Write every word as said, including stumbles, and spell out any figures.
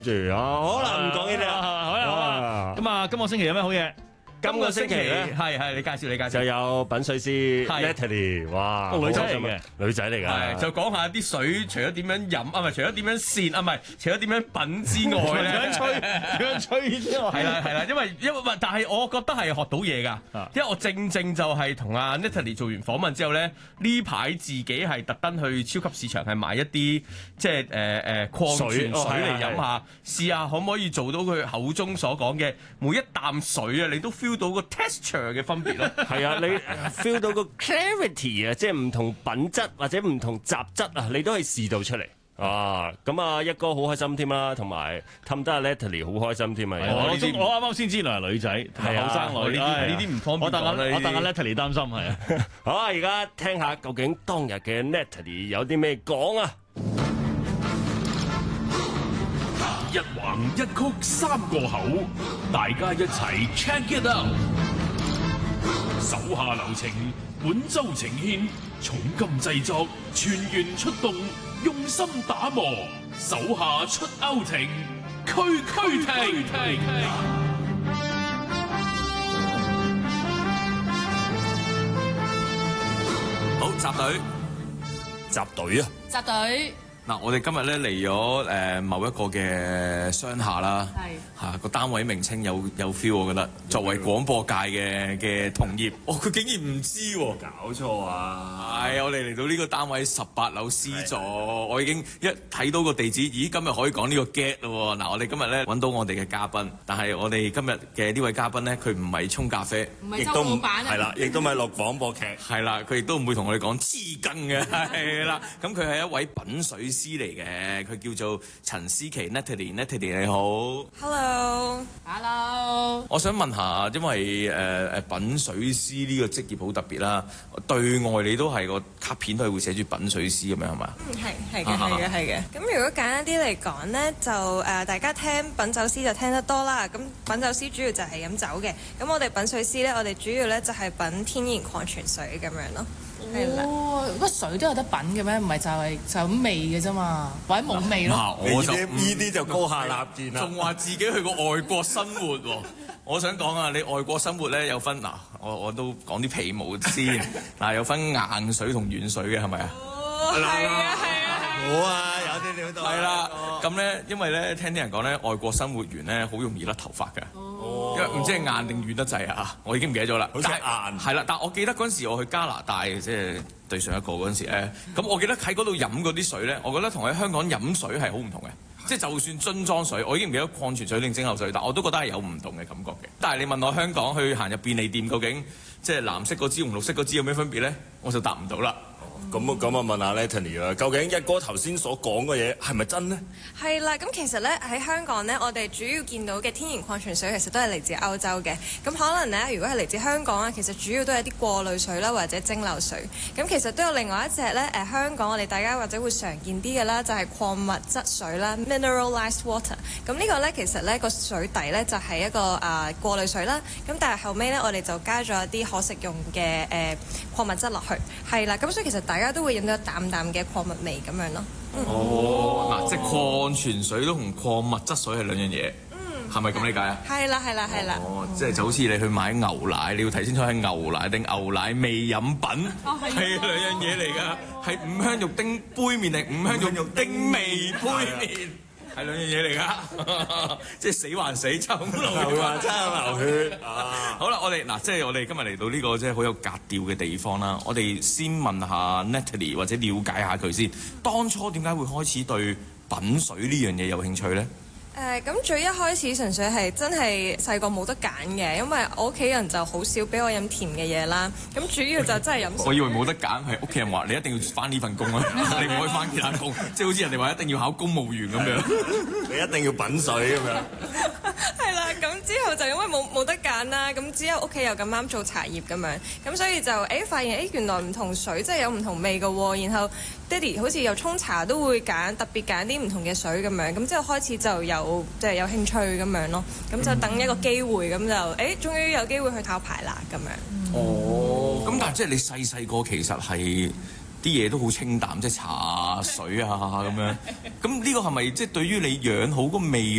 住啊！好啦，唔講呢啲啦， 好啦好啦。咁啊，今個星期有咩好嘢？ 今個星期咧， 係係你介紹你介紹就有品水師 Natalie， 哇， 女仔嚟嘅， 女仔嚟㗎， 係就講下啲水除咗點樣飲啊，唔係除咗點樣扇啊，唔係除咗點樣品之外咧，點樣吹點樣吹之外，係啦係啦，因為因為唔係，但係我覺得係學到嘢㗎，因為我正正就係同阿 Natalie 做完訪問之後咧，呢排自己係特登去超級市場係買一啲即係誒誒礦泉水嚟飲下，試下可唔可以做到佢口中所講嘅每一啖水啊，你都 feel 到個 texture 嘅分別咯， 係啊，你 feel 到個 clarity 啊，即係唔同品質或者唔同雜質啊，你都可以試到出嚟啊！咁啊，一哥好開心添啦，同埋氹得阿 Natalie 好開心添啊！ 我我啱啱先知原來係女仔，係後生女，呢啲呢啲唔方便。我等我等阿 Natalie 擔心係啊！ 好啊，而家聽下究竟當日嘅 Natalie 有啲咩講啊！ 一橫一曲三個口，大家一齊 check it out。手下留情，本周呈獻重金製作，全員出動，用心打磨，手下出歐庭，區區聽。 好，集隊， 集隊啊！ 集隊。 嗱，我哋今日咧嚟咗誒某一個嘅商廈啦， 係嚇個單位名稱有有 feel，我覺得作為廣播界嘅嘅同業，哦佢竟然唔知喎， 搞錯啊！ 係我哋嚟到呢個單位十八樓 C 座，我已經一睇到個地址，咦今日可以講呢個 get 咯喎！嗱，我哋今日咧揾到我哋嘅嘉賓，但係我哋今日嘅呢位嘉賓咧，佢唔係沖咖啡， 唔係周老闆啊， 係啦，亦都唔係錄廣播劇， 係啦，佢亦都唔會同我哋講黐筋嘅，係啦，咁佢係一位品水師嚟嘅，佢叫做陳思琪 Natalie，Natalie 你好 ，Hello，Hello， 我想問下，因為誒誒、呃、品水師呢個職業好特別啦，對外你都係個卡片都係會寫住品水師咁樣係嘛？ 嗯，係係嘅，係嘅，係嘅。咁如果簡單啲嚟講呢，就誒、呃、大家聽品酒師就聽得多啦。咁品酒師主要就係飲酒嘅，咁我哋品水師呢，我哋主要呢就係品天然礦泉水咁樣咯。 哦，乜水都有得品嘅咩？唔係就係就咁味嘅啫嘛，或者冇味咯。 嗱，我就呢啲就高下立見啦。 仲話自己去過外國生活喎，我想講啊，你外國生活咧有分嗱，我我都講啲皮毛先嗱，有分硬水同軟水嘅係咪啊？ 哦，係啊，係啊， 好啊，有啲料到。 係啦，咁咧，因為咧聽啲人講咧，外國生活完咧好容易甩頭髮㗎。 哦， 因為唔知係硬定軟得滯啊！我已經唔記得咗啦。 好似硬。 係啦，但我記得嗰陣時我去加拿大，即係對上一個嗰陣時咧，咁我記得喺嗰度飲嗰啲水咧，我覺得同喺香港飲水係好唔同嘅。即係就算樽裝水，我已經唔記得礦泉水定蒸餾水，但我都覺得係有唔同嘅感覺嘅。但係你問我香港去行入便利店，究竟即係藍色嗰支同綠色嗰支有咩分別咧？我就答唔到啦。 咁啊咁啊，問下 Natalie 啦，究竟一哥頭先所講嘅嘢係咪真呢？ 係啦，咁其實咧喺香港咧，我哋主要見到嘅天然礦泉水其實都係嚟自歐洲嘅。咁可能咧，如果係嚟自香港啊，其實主要都係啲過濾水啦，或者蒸餾水。咁其實都有另外一隻咧，誒香港我哋大家或者會常見啲嘅啦，就係礦物質水啦 （mineralized water）。咁呢個咧其實咧個水底咧就係一個啊、呃、過濾水啦。咁但係後尾咧我哋就加咗一啲可食用嘅誒、呃、礦物質落去。係啦，咁所以其實大家都會飲到一啖啖嘅礦物味咁樣咯。嗯、 哦，嗱，即係礦泉水都同礦物質水係兩樣嘢。嗯，係咪咁理解啊？係啦，係啦，係啦。 哦，即係就好似你去買牛奶，你要睇清楚係牛奶定牛奶味飲品，係兩樣嘢嚟㗎。係五香肉丁杯麵定五香肉丁味杯麵？係兩樣嘢嚟㗎，即係死還死，抽流還抽流血啊！好啦，我哋嗱，即係我哋今日嚟到呢個即係好有格調嘅地方啦。我哋先問下 Natalie 或者了解下佢先，當初點解會開始對品水呢樣嘢有興趣咧？ 誒咁最一開始純粹係真係細個冇得揀嘅，因為我屋企人就好少俾我飲甜嘅嘢啦。咁主要就真係飲水。 我以為冇得揀，係屋企人話你一定要翻呢份工啊，你唔可以翻其他工，即係好似人哋話一定要考公務員咁樣， 你一定要品水咁樣。 係啦，咁之後就因為冇冇得揀啦，咁之後屋企又咁啱做茶葉咁樣，咁所以就誒、欸、發現誒、欸、原來唔同水真係有唔同味㗎喎，然後爹哋好似又沖茶都會揀特別揀啲唔同嘅水咁樣，咁之後開始就有即係、就是、有興趣咁樣咯，咁就等一個機會咁就誒、欸、終於有機會去考牌啦咁樣。 哦，咁但係即係你細細個其實係啲嘢都好清淡，即係茶水啊咁樣。咁呢個係咪即係對於你養好個味